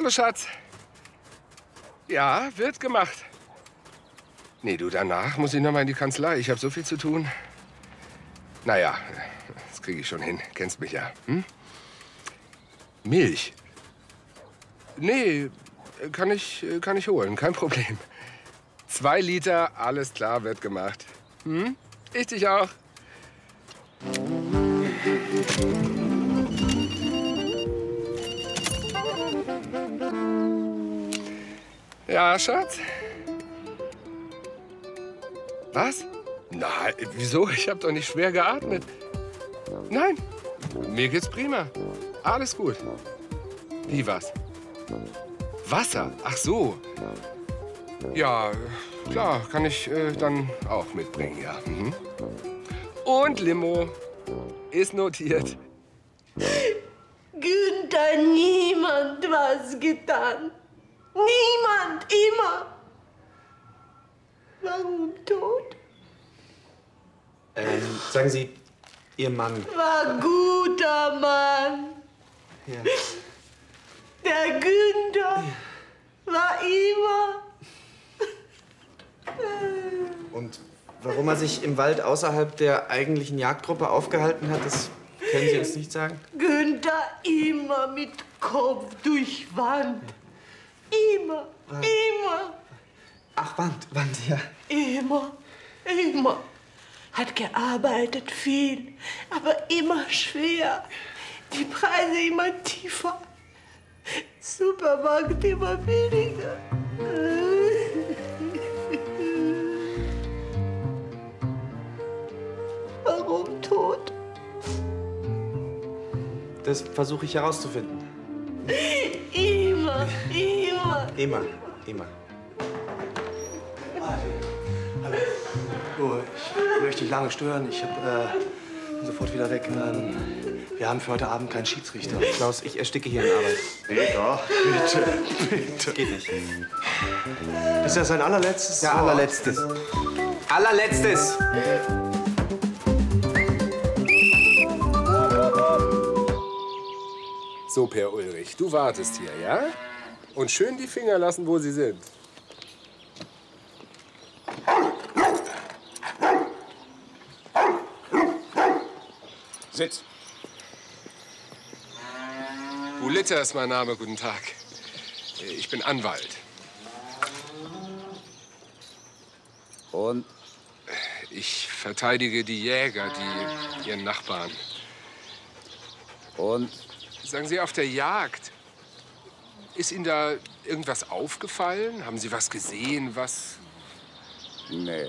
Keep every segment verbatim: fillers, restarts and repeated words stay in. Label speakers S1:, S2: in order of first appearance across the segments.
S1: Hallo, Schatz. Ja, wird gemacht. Nee, du, danach muss ich noch mal in die Kanzlei. Ich habe so viel zu tun. Naja, das kriege ich schon hin. Kennst mich ja. Hm? Milch? Nee, kann ich, kann ich holen. Kein Problem. Zwei Liter, alles klar, wird gemacht. Hm? Ich dich auch. Ja, Schatz? Was? Nein, wieso? Ich habe doch nicht schwer geatmet. Nein, mir geht's prima. Alles gut. Wie was? Wasser? Ach so. Ja, klar, kann ich äh, dann auch mitbringen, ja. Mhm. Und Limo. Ist notiert.
S2: Günther, niemand was getan. Niemand, immer. Warum tot?
S3: Ähm, sagen Sie, Ihr Mann.
S2: War guter Mann.
S3: Ja.
S2: Der Günther war immer.
S3: Und warum er sich im Wald außerhalb der eigentlichen Jagdgruppe aufgehalten hat, das können Sie uns nicht sagen?
S2: Günther immer mit Kopf durch Wand. Immer,
S3: Wand.
S2: immer.
S3: Ach, Wand, Wand, ja.
S2: Immer, immer. Hat gearbeitet viel, aber immer schwer. Die Preise immer tiefer. Supermarkt immer weniger. Warum tot?
S3: Das versuche ich herauszufinden.
S2: Immer, immer.
S3: Immer, immer.
S4: Oh, ich möchte nicht lange stören. Ich hab, äh, bin sofort wieder weg. Ähm, wir haben für heute Abend keinen Schiedsrichter.
S3: Klaus, ich ersticke hier in Arbeit.
S4: Peter, bitte, bitte.
S3: Geht nicht.
S4: Ist das sein allerletztes?
S3: Ja,
S4: Wort?
S3: allerletztes. Allerletztes!
S1: So, Per Ulrich, du wartest hier, ja? Und schön die Finger lassen, wo sie sind. Sitz. Ulitter ist mein Name, guten Tag. Ich bin Anwalt.
S5: Und?
S1: Ich verteidige die Jäger, die ihren Nachbarn.
S5: Und?
S1: Sagen Sie, auf der Jagd, ist Ihnen da irgendwas aufgefallen? Haben Sie was gesehen, was...
S5: Nee.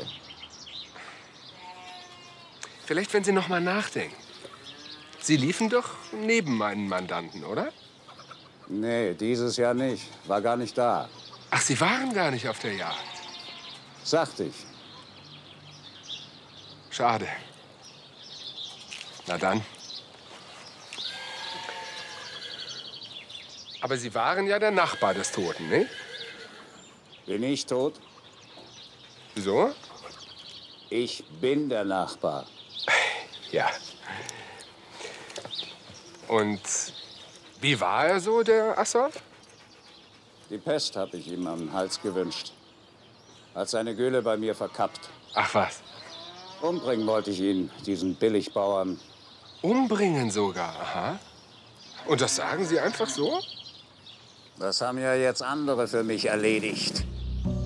S1: Vielleicht, wenn Sie noch mal nachdenken. Sie liefen doch neben meinen Mandanten, oder?
S5: Nee, dieses Jahr nicht. War gar nicht da.
S1: Ach, Sie waren gar nicht auf der Jagd.
S5: Sagte ich.
S1: Schade. Na dann. Aber Sie waren ja der Nachbar des Toten, ne?
S5: Bin ich tot?
S1: Wieso?
S5: Ich bin der Nachbar.
S1: Ja. Und wie war er so, der Assoff?
S5: Die Pest habe ich ihm am Hals gewünscht. Hat seine Gülle bei mir verkappt.
S1: Ach was.
S5: Umbringen wollte ich ihn, diesen Billigbauern.
S1: Umbringen sogar, aha. Und das sagen Sie einfach so?
S5: Das haben ja jetzt andere für mich erledigt.